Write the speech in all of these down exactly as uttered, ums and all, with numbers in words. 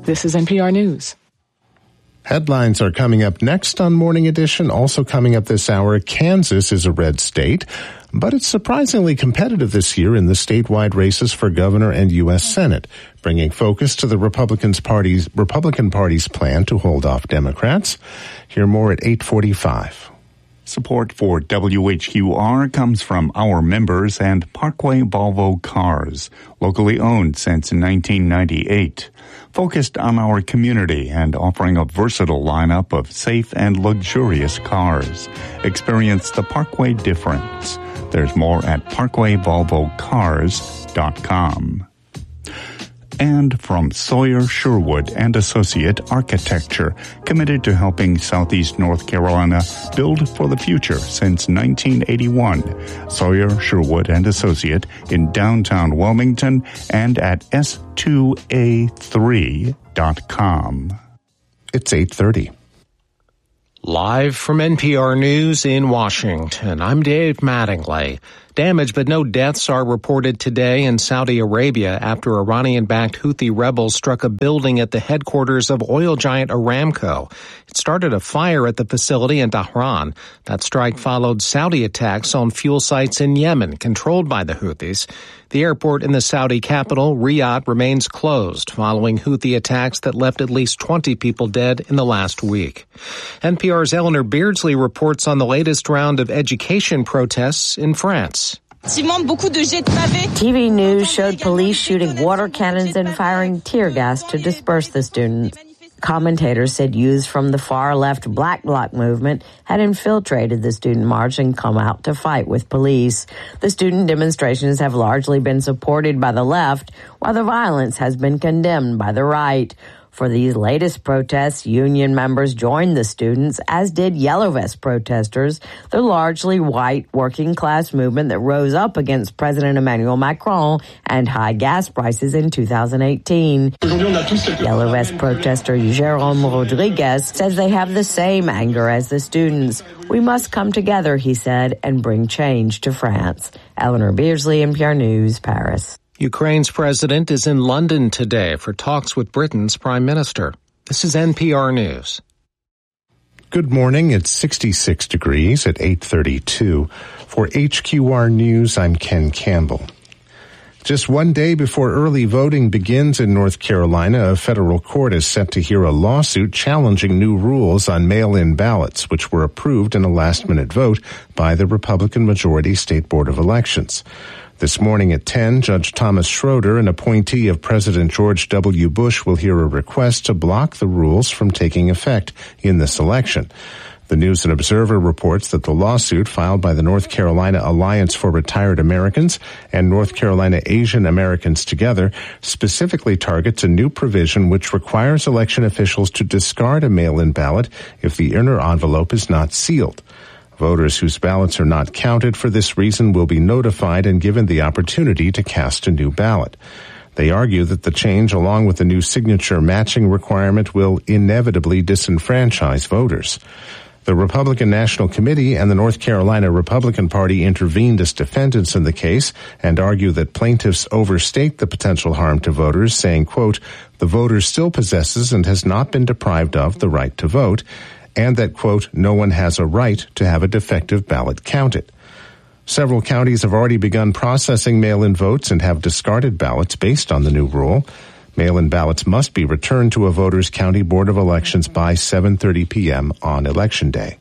This is N P R News. Headlines are coming up next on Morning Edition. Also coming up this hour, Kansas is a red state, but it's surprisingly competitive this year in the statewide races for governor and U S Senate, bringing focus to the Republicans Party's, Republican Party's plan to hold off Democrats. Hear more at eight forty-five. Support for W H Q R comes from our members and Parkway Volvo Cars, locally owned since nineteen ninety-eight. Focused on our community and offering a versatile lineup of safe and luxurious cars. Experience the Parkway difference. There's more at parkway volvo cars dot com. And from Sawyer Sherwood and Associate Architecture, committed to helping Southeast North Carolina build for the future since nineteen eighty-one. Sawyer Sherwood and Associate in downtown Wilmington and at S two A three dot com. It's eight thirty. Live from N P R News in Washington, I'm Dave Mattingly. Damage but no deaths are reported today in Saudi Arabia after Iranian-backed Houthi rebels struck a building at the headquarters of oil giant Aramco. It started a fire at the facility in Tehran. That strike followed Saudi attacks on fuel sites in Yemen, controlled by the Houthis. The airport in the Saudi capital, Riyadh, remains closed following Houthi attacks that left at least twenty people dead in the last week. N P R's Eleanor Beardsley reports on the latest round of education protests in France. T V news showed police shooting water cannons and firing tear gas to disperse the students. Commentators said youths from the far-left Black Bloc movement had infiltrated the student march and come out to fight with police. The student demonstrations have largely been supported by the left, while the violence has been condemned by the right. For these latest protests, union members joined the students, as did Yellow Vest protesters, the largely white working-class movement that rose up against President Emmanuel Macron and high gas prices in two thousand eighteen. Yellow Vest protester Jérôme Rodriguez says they have the same anger as the students. We must come together, he said, and bring change to France. Eleanor Beardsley, N P R News, Paris. Ukraine's president is in London today for talks with Britain's prime minister. This is N P R News. Good morning. It's sixty-six degrees at eight thirty-two. For H Q R News, I'm Ken Campbell. Just one day before early voting begins in North Carolina, a federal court is set to hear a lawsuit challenging new rules on mail-in ballots, which were approved in a last-minute vote by the Republican-majority State Board of Elections. This morning at ten, Judge Thomas Schroeder, an appointee of President George W. Bush, will hear a request to block the rules from taking effect in this election. The News and Observer reports that the lawsuit filed by the North Carolina Alliance for Retired Americans and North Carolina Asian Americans Together specifically targets a new provision which requires election officials to discard a mail-in ballot if the inner envelope is not sealed. Voters whose ballots are not counted for this reason will be notified and given the opportunity to cast a new ballot. They argue that the change, along with the new signature matching requirement, will inevitably disenfranchise voters. The Republican National Committee and the North Carolina Republican Party intervened as defendants in the case and argue that plaintiffs overstate the potential harm to voters, saying, quote, the voter still possesses and has not been deprived of the right to vote, and that, quote, no one has a right to have a defective ballot counted. Several counties have already begun processing mail-in votes and have discarded ballots based on the new rule. Mail-in ballots must be returned to a voter's county board of elections by seven thirty p.m. on Election Day.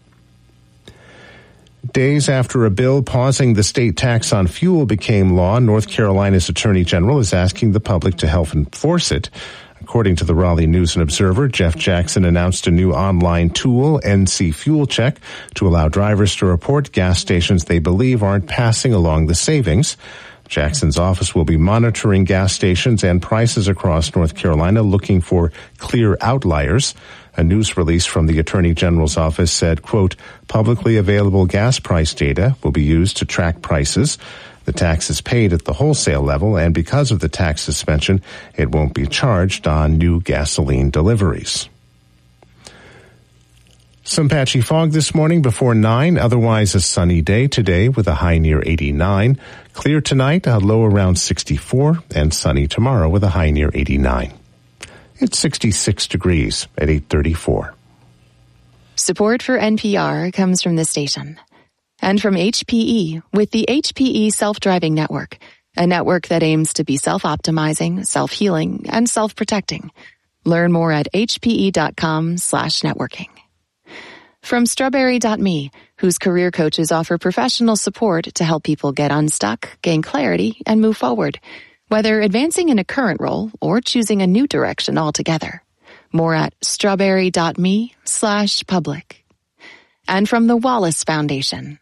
Days after a bill pausing the state tax on fuel became law, North Carolina's Attorney General is asking the public to help enforce it. According to the Raleigh News and Observer, Jeff Jackson announced a new online tool, N C Fuel Check, to allow drivers to report gas stations they believe aren't passing along the savings. Jackson's office will be monitoring gas stations and prices across North Carolina, looking for clear outliers. A news release from the Attorney General's office said, quote, publicly available gas price data will be used to track prices. The tax is paid at the wholesale level, and because of the tax suspension, it won't be charged on new gasoline deliveries. Some patchy fog this morning before nine, otherwise a sunny day today with a high near eighty-nine. Clear tonight, a low around sixty-four, and sunny tomorrow with a high near eighty-nine. It's sixty-six degrees at eight thirty-four. Support for N P R comes from this station and from H P E with the H P E Self-Driving Network, a network that aims to be self-optimizing, self-healing, and self-protecting. Learn more at hpe.com slash networking. From Strawberry dot me, whose career coaches offer professional support to help people get unstuck, gain clarity, and move forward, whether advancing in a current role or choosing a new direction altogether. More at strawberry.me slash public. And from the Wallace Foundation.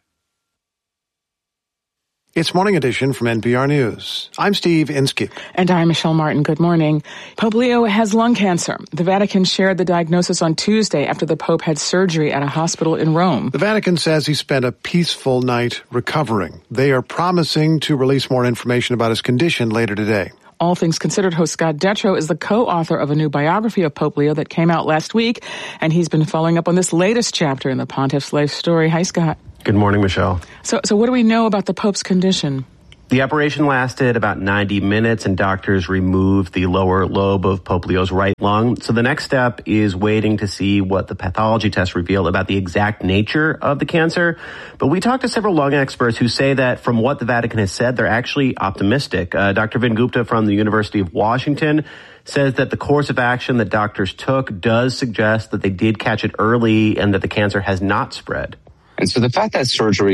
It's Morning Edition from N P R News. I'm Steve Inskeep. And I'm Michelle Martin. Good morning. Pope Leo has lung cancer. The Vatican shared the diagnosis on Tuesday after the Pope had surgery at a hospital in Rome. The Vatican says he spent a peaceful night recovering. They are promising to release more information about his condition later today. All Things Considered host Scott Detrow is the co-author of a new biography of Pope Leo that came out last week, and he's been following up on this latest chapter in the Pontiff's life story. Hi, Scott. Good morning, Michelle. So, so what do we know about the Pope's condition? The operation lasted about ninety minutes, and doctors removed the lower lobe of Pope Leo's right lung. So the next step is waiting to see what the pathology tests reveal about the exact nature of the cancer. But we talked to several lung experts who say that from what the Vatican has said, they're actually optimistic. Uh, Doctor Vin Gupta from the University of Washington says that the course of action that doctors took does suggest that they did catch it early and that the cancer has not spread. And so the fact that surgery